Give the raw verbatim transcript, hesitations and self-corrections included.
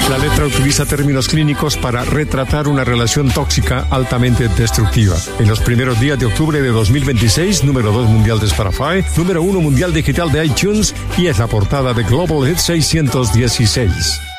La letra utiliza términos clínicos para retratar una relación tóxica altamente destructiva. En los primeros días de octubre de dos mil veintiséis, número dos mundial de Spotify, número uno mundial digital de iTunes y es la portada de Global Hit seiscientos dieciséis.